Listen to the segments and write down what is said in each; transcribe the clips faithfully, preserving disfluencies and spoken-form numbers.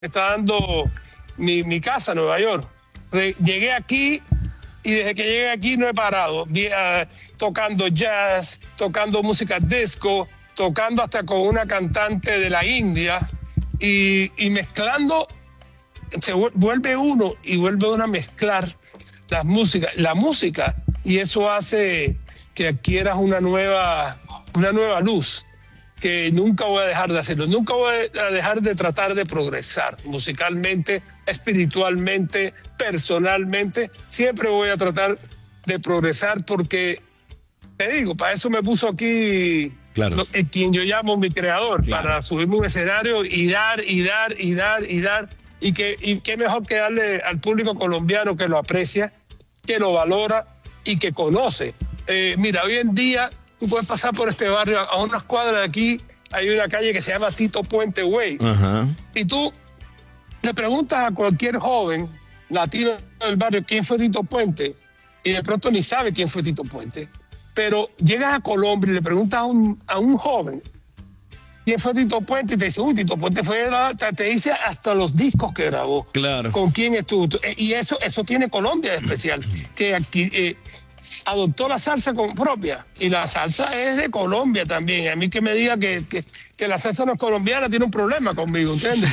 está dando mi, mi casa, Nueva York. Re, llegué aquí y desde que llegué aquí no he parado. Vi, uh, tocando jazz, tocando música disco, tocando hasta con una cantante de la India y, y mezclando, se vuelve uno y vuelve uno a mezclar las músicas, la música, y eso hace que adquieras una nueva, una nueva luz, que nunca voy a dejar de hacerlo, nunca voy a dejar de tratar de progresar musicalmente, espiritualmente, personalmente, siempre voy a tratar de progresar porque, te digo, para eso me puso aquí claro. lo, eh, quien yo llamo mi creador, claro. para subirme a un escenario y dar, y dar, y dar, y dar, y que y qué mejor que darle al público colombiano que lo aprecia, que lo valora y que conoce. Eh, mira, hoy en día tú puedes pasar por este barrio, a unas cuadras de aquí hay una calle que se llama Tito Puente Way. Ajá. Y tú le preguntas a cualquier joven latino del barrio quién fue Tito Puente, y de pronto ni sabe quién fue Tito Puente. Pero llegas a Colombia y le preguntas a un, a un joven quién fue Tito Puente y te dice, uy, Tito Puente fue, te dice hasta los discos que grabó. Claro. Con quién estuvo. Y eso, eso tiene Colombia de especial, que aquí eh, adoptó la salsa como propia, y la salsa es de Colombia también. A mí que me diga que, que, que la salsa no es colombiana tiene un problema conmigo, ¿entiendes?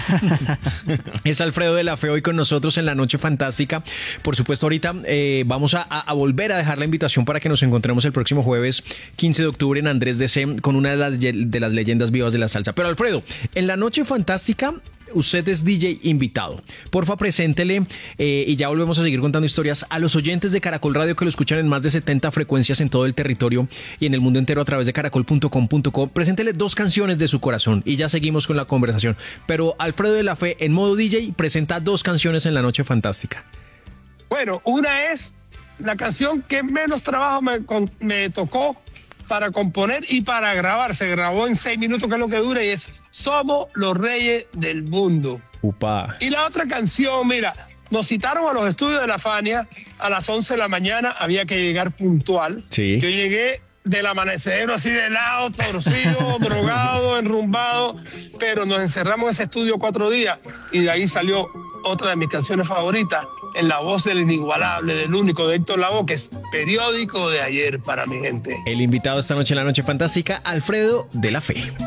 Es Alfredo de la Fe hoy con nosotros en La Noche Fantástica. Por supuesto, ahorita eh, vamos a, a volver a dejar la invitación para que nos encontremos el próximo jueves quince de octubre en Andrés D C con una de las, de las leyendas vivas de la salsa. Pero Alfredo, en La Noche Fantástica usted es D J invitado. Porfa, preséntele eh, y ya volvemos a seguir contando historias a los oyentes de Caracol Radio que lo escuchan en más de setenta frecuencias en todo el territorio y en el mundo entero a través de caracol punto com punto co. Preséntele dos canciones de su corazón y ya seguimos con la conversación. Pero Alfredo de la Fe, en modo D J, presenta dos canciones en La Noche Fantástica. Bueno, una es la canción que menos trabajo me, con, me tocó para componer y para grabar. Se grabó en seis minutos, que es lo que dura, y es Somos los Reyes del Mundo. Upa. Y la otra canción, mira, nos citaron a los estudios de la Fania a las once de la mañana, había que llegar puntual. Sí. Yo llegué del amanecedero así de lado, torcido, drogado, enrumbado, pero nos encerramos en ese estudio cuatro días y de ahí salió otra de mis canciones favoritas, en la voz del inigualable, del único, de Héctor Lavoe, que es Periódico de Ayer para mi gente. El invitado esta noche en La Noche Fantástica, Alfredo de la Fe.